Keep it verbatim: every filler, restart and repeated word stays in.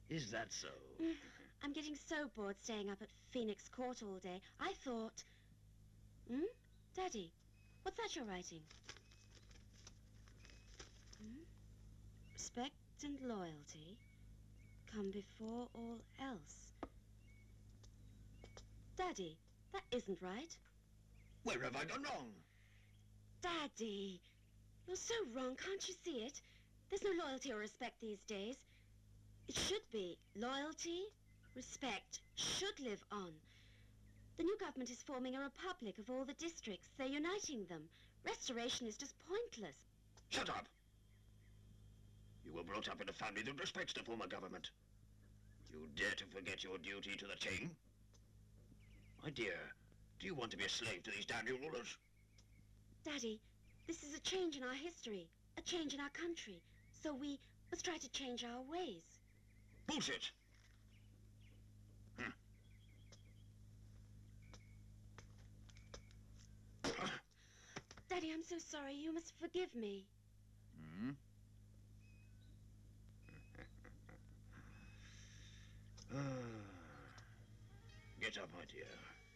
Is that so? Mm, I'm getting so bored staying up at Phoenix Court all day. I thought... Hmm? Daddy, what's that you're writing? Hmm? Respect and loyalty come before all else. Daddy, that isn't right. Where have I gone wrong? Daddy, you're so wrong, can't you see it? There's no loyalty or respect these days. It should be. Loyalty, respect, should live on. The new government is forming a republic of all the districts. They're uniting them. Restoration is just pointless. Shut up! You were brought up in a family that respects the former government. You dare to forget your duty to the king? My dear, do you want to be a slave to these damn new rulers? Daddy, this is a change in our history, a change in our country. So we must try to change our ways. Bullshit! Hmm. Daddy, I'm so sorry. You must forgive me. Hmm? Get up, my dear.